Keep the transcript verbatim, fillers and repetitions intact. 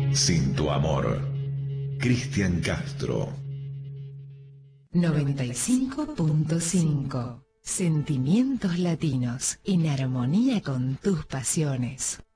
sin tu amor. Cristian Castro. noventa y cinco punto cinco. Sentimientos latinos en armonía con tus pasiones.